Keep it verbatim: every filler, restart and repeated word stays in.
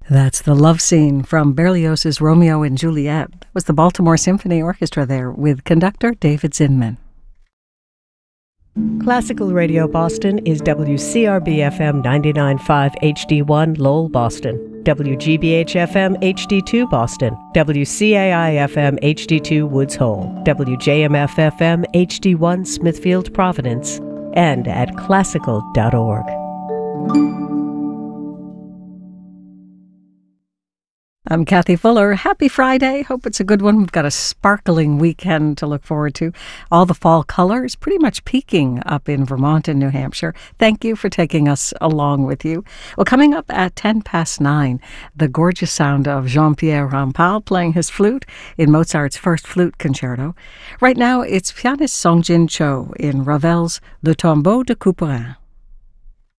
That's the love scene from Berlioz's Romeo and Juliet. It was the Baltimore Symphony Orchestra there with conductor David Zinman. Classical Radio Boston is W C R B F M ninety-nine point five H D one Lowell, Boston, W G B H F M H D two Boston, W C A I F M H D two Woods Hole, W J M F F M H D one Smithfield, Providence, and at classical dot org. I'm Kathy Fuller. Happy Friday. Hope it's a good one. We've got a sparkling weekend to look forward to. All the fall colors pretty much peaking up in Vermont and New Hampshire. Thank you for taking us along with you. Well, coming up at ten past nine, the gorgeous sound of Jean-Pierre Rampal playing his flute in Mozart's first flute concerto. Right now, it's pianist Songjin Cho in Ravel's Le Tombeau de Couperin.